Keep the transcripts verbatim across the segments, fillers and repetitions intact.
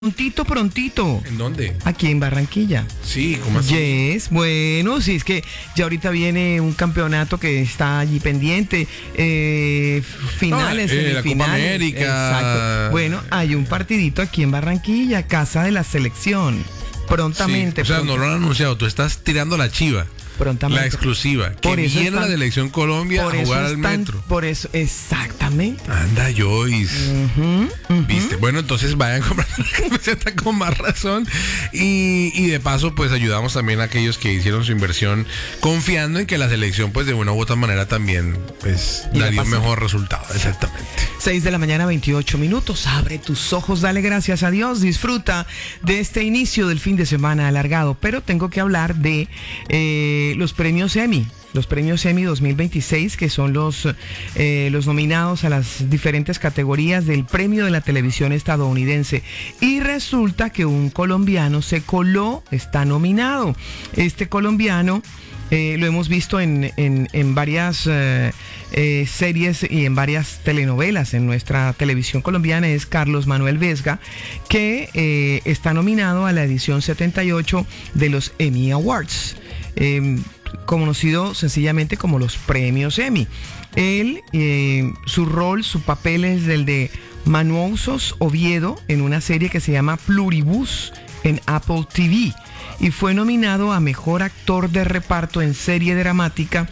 Prontito, prontito. ¿En dónde? Aquí en Barranquilla. Sí, ¿cómo así? Yes, bueno, sí, es que ya ahorita viene un campeonato que está allí pendiente, eh, finales, No, eh, la semifinales. Copa América. Exacto. Bueno, hay un partidito aquí en Barranquilla, casa de la selección. Prontamente. Sí, o sea, pronto, no lo han anunciado, tú estás tirando la chiva. prontamente. La exclusiva. Que Por eso viene están- la selección Colombia Por a eso jugar al están- metro. Por eso, exactamente. Anda, Joyce. Ujú, ujú. ¿Viste? Bueno, entonces vayan a comprar la camiseta con más razón. Y, y de paso, pues ayudamos también a aquellos que hicieron su inversión confiando en que la selección, pues de una u otra manera también, pues Y de daría un paso- mejor resultado. Exactamente. seis de la mañana, veintiocho minutos. Abre tus ojos, dale gracias a Dios. Disfruta de este inicio del fin de semana alargado. Pero tengo que hablar de eh, los premios Emmy. Los premios Emmy dos mil veintiséis, que son los, eh, los nominados a las diferentes categorías del premio de la televisión estadounidense. Y resulta que un colombiano se coló, está nominado. Este colombiano... Eh, lo hemos visto en, en, en varias eh, eh, series y en varias telenovelas en nuestra televisión colombiana. Es Carlos Manuel Vesga, que eh, está nominado a la edición setenta y ocho de los Emmy Awards, eh, conocido sencillamente como los premios Emmy. Él, eh, su rol, su papel es el de Manuosos Oviedo en una serie que se llama Pluribus en Apple T V. Y fue nominado a Mejor Actor de Reparto en Serie Dramática.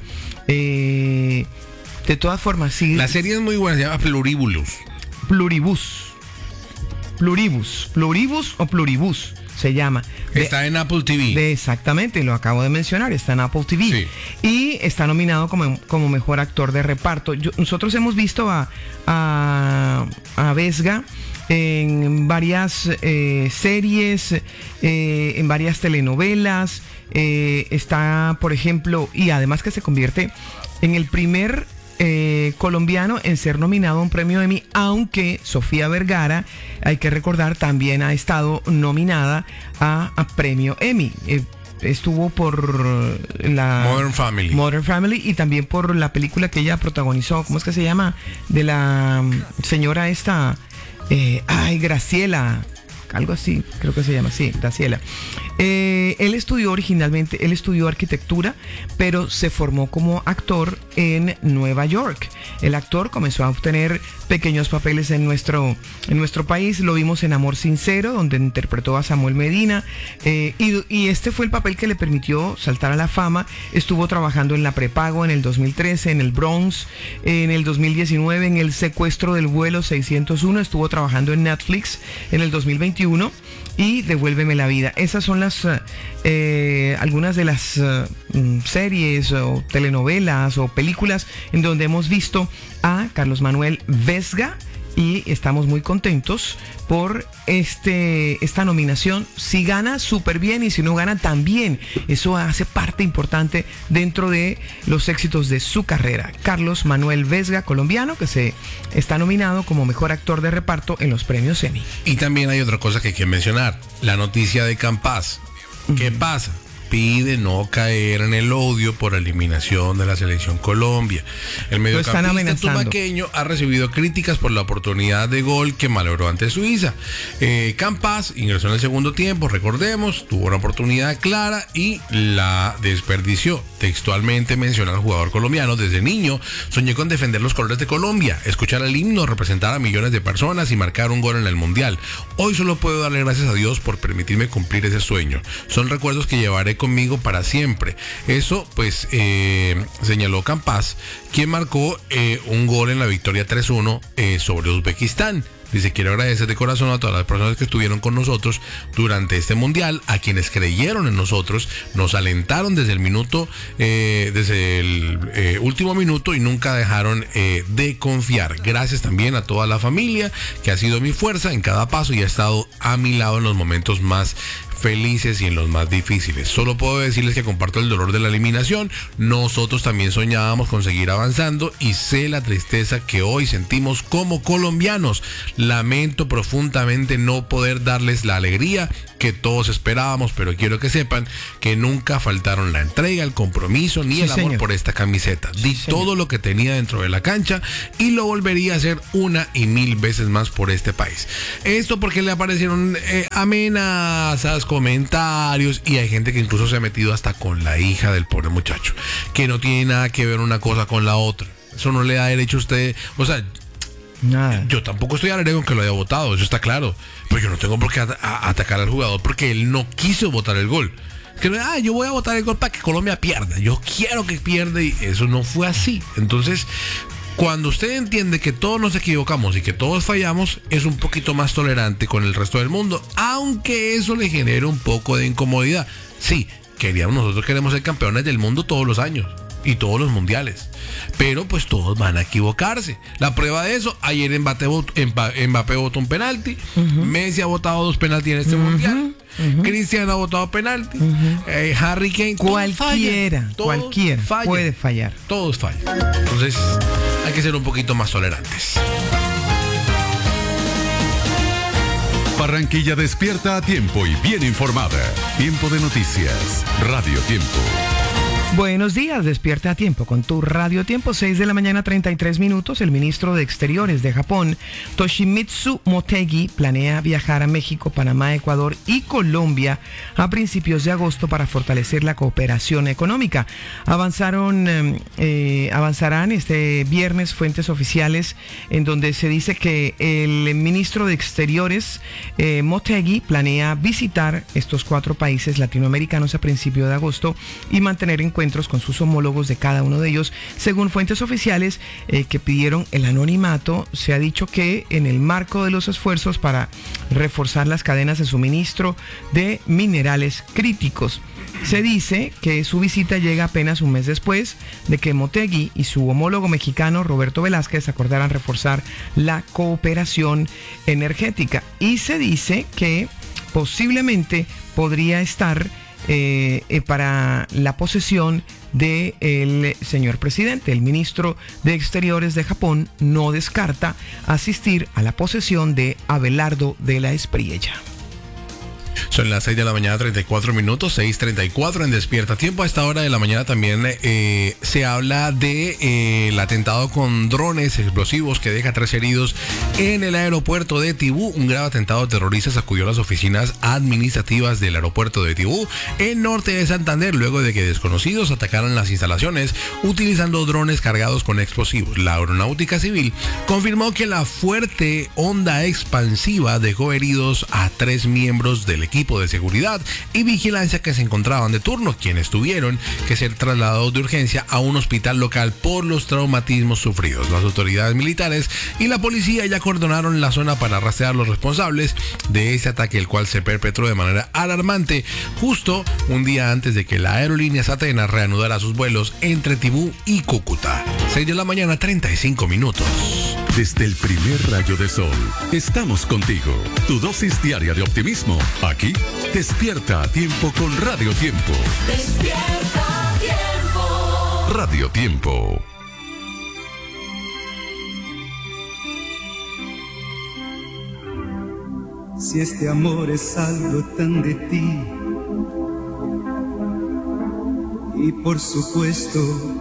Eh, de todas formas, sí. La serie es muy buena, se llama Pluribulus. Pluribus. Pluribus. Pluribus o Pluribus se llama. De- Está en Apple T V. de exactamente, lo acabo de mencionar, está en Apple T V. Sí. Y está nominado como, como Mejor Actor de Reparto. Yo- nosotros hemos visto a, a, a Vesga en varias eh, series, eh, en varias telenovelas. Eh, está, por ejemplo, y además que se convierte en el primer eh, colombiano en ser nominado a un premio Emmy, aunque Sofía Vergara, hay que recordar, también ha estado nominada a, a premio Emmy. Eh, estuvo por la Modern Family. Modern Family y también por la película que ella protagonizó. ¿Cómo es que se llama? De la mm, señora esta, eh, ay, Graciela, algo así, creo que se llama así, Graciela. Eh, él estudió originalmente, él estudió arquitectura, pero se formó como actor en Nueva York. El actor comenzó a obtener pequeños papeles en nuestro, en nuestro país. Lo vimos en Amor Sincero, donde interpretó a Samuel Medina. Eh, y, y este fue el papel que le permitió saltar a la fama. Estuvo trabajando en La Prepago en el dos mil trece, en El Bronx, en el dos mil diecinueve, en El Secuestro del Vuelo seiscientos uno. Estuvo trabajando en Netflix en el dos mil veintiuno. Y Devuélveme la vida. Esas son las eh, algunas de las uh, series o telenovelas o películas en donde hemos visto a Carlos Manuel Vesga y estamos muy contentos por este esta nominación. Si gana, súper bien, y si no gana, también. Eso hace parte importante dentro de los éxitos de su carrera. Carlos Manuel Vesga, colombiano, que se está nominado como Mejor Actor de Reparto en los premios Emmy. Y también hay otra cosa que hay que mencionar, la noticia de Campas. ¿Qué pasa? Pide no caer en el odio por eliminación de la selección Colombia. El mediocampista tumaqueño ha recibido críticas por la oportunidad de gol que malogró ante Suiza. Eh, Campas ingresó en el segundo tiempo, recordemos, tuvo una oportunidad clara y la desperdició. Textualmente menciona al jugador colombiano: desde niño soñé con defender los colores de Colombia, escuchar el himno, representar a millones de personas y marcar un gol en el Mundial. Hoy solo puedo darle gracias a Dios por permitirme cumplir ese sueño. Son recuerdos que llevaré conmigo para siempre. Eso pues eh, señaló Campas, quien marcó eh, un gol en la victoria tres uno eh, sobre Uzbekistán. Dice: quiero agradecer de corazón a todas las personas que estuvieron con nosotros durante este mundial, a quienes creyeron en nosotros, nos alentaron desde el minuto, eh, desde el eh, último minuto y nunca dejaron eh, de confiar. Gracias también a toda la familia que ha sido mi fuerza en cada paso y ha estado a mi lado en los momentos más felices y en los más difíciles. Solo puedo decirles que comparto el dolor de la eliminación. Nosotros también soñábamos con seguir avanzando y sé la tristeza que hoy sentimos como colombianos. Lamento profundamente no poder darles la alegría que todos esperábamos, pero quiero que sepan que nunca faltaron la entrega, el compromiso ni sí, el amor señor. Por esta camiseta. Di sí, todo lo que tenía dentro de la cancha y lo volvería a hacer una y mil veces más por este país. Esto porque le aparecieron eh, amenazas, comentarios y hay gente que incluso se ha metido hasta con la hija del pobre muchacho, que no tiene nada que ver una cosa con la otra. Eso no le da derecho a usted, o sea, nada. Yo tampoco estoy alegre con que lo haya votado, eso está claro. Pero yo no tengo por qué at- a- atacar al jugador porque él no quiso votar el gol. Que ah, yo voy a votar el gol para que Colombia pierda. Yo quiero que pierda y eso no fue así. Entonces, cuando usted entiende que todos nos equivocamos y que todos fallamos, es un poquito más tolerante con el resto del mundo, aunque eso le genere un poco de incomodidad. Sí, queríamos, nosotros queremos ser campeones del mundo todos los años y todos los mundiales, pero pues todos van a equivocarse. La prueba de eso, ayer Mbappé, Mbappé votó un penalti, uh-huh. Messi ha votado dos penaltis en este uh-huh. mundial, uh-huh. Cristiano ha votado penalti, uh-huh. eh, Harry Kane, cualquiera, cualquiera falla, puede fallar, todos fallan. Entonces hay que ser un poquito más tolerantes. Barranquilla despierta a tiempo y bien informada. Tiempo de noticias, Radio Tiempo. Buenos días, despierta a tiempo con tu Radio Tiempo, seis de la mañana, treinta y tres minutos. El ministro de Exteriores de Japón, Toshimitsu Motegi, planea viajar a México, Panamá, Ecuador y Colombia a principios de agosto para fortalecer la cooperación económica. Avanzaron, eh, avanzarán este viernes fuentes oficiales en donde se dice que el ministro de Exteriores, eh, Motegi, planea visitar estos cuatro países latinoamericanos a principios de agosto y mantener en encuentros con sus homólogos de cada uno de ellos. Según fuentes oficiales eh, que pidieron el anonimato, se ha dicho que en el marco de los esfuerzos para reforzar las cadenas de suministro de minerales críticos, se dice que su visita llega apenas un mes después de que Motegi y su homólogo mexicano Roberto Velázquez acordaran reforzar la cooperación energética, y se dice que posiblemente podría estar Eh, eh, para la posesión del señor presidente. El ministro de Exteriores de Japón no descarta asistir a la posesión de Abelardo de la Espriella. Son las seis de la mañana, treinta y cuatro minutos, seis treinta y cuatro en Despierta Tiempo. A esta hora de la mañana también eh, se habla de eh, el atentado con drones explosivos que deja tres heridos en el aeropuerto de Tibú. Un grave atentado terrorista sacudió las oficinas administrativas del aeropuerto de Tibú, en norte de Santander, luego de que desconocidos atacaran las instalaciones utilizando drones cargados con explosivos. La aeronáutica civil confirmó que la fuerte onda expansiva dejó heridos a tres miembros del equipo de seguridad y vigilancia que se encontraban de turno, quienes tuvieron que ser trasladados de urgencia a un hospital local por los traumatismos sufridos. Las autoridades militares y la policía ya acordonaron la zona para rastrear a los responsables de ese ataque, el cual se perpetró de manera alarmante justo un día antes de que la aerolínea Satena reanudara sus vuelos entre Tibú y Cúcuta. seis de la mañana, treinta y cinco minutos. Desde el primer rayo de sol, estamos contigo. Tu dosis diaria de optimismo. Aquí, despierta a tiempo con Radio Tiempo. Despierta a tiempo. Radio Tiempo. Si este amor es algo tan de ti, y por supuesto